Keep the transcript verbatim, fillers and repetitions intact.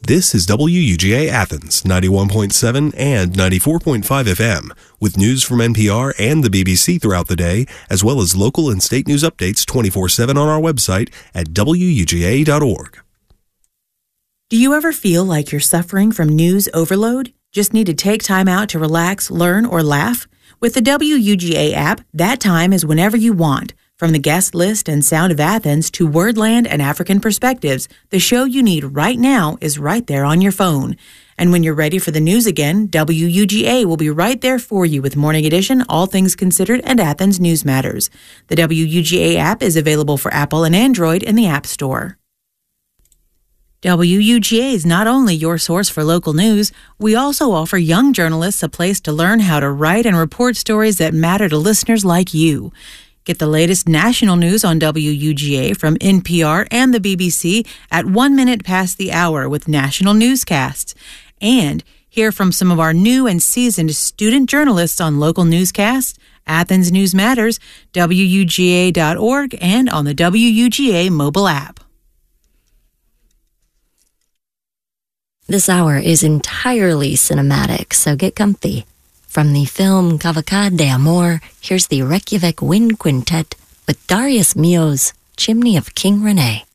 This is W U G A Athens, ninety-one point seven and ninety-four point five F M, with news from N P R and the B B C throughout the day, as well as local and state news updates twenty-four seven on our website at W U G A dot org. Do you ever feel like you're suffering from news overload? Just need to take time out to relax, learn, or laugh? With the W U G A app, that time is whenever you want. From the guest list and Sound of Athens to Wordland and African Perspectives, the show you need right now is right there on your phone. And when you're ready for the news again, W U G A will be right there for you with Morning Edition, All Things Considered, and Athens News Matters. The W U G A app is available for Apple and Android in the App Store. W U G A is not only your source for local news, we also offer young journalists a place to learn how to write and report stories that matter to listeners like you. Get the latest national news on W U G A from N P R and the B B C at one minute past the hour with national newscasts. And hear from some of our new and seasoned student journalists on local newscasts, Athens News Matters, W U G A dot org, and on the W U G A mobile app. This hour is entirely cinematic, so get comfy. From the film Cavalcade de Amor, here's the Reykjavik Wind Quintet with Darius Milhaud's Chimney of King Rene.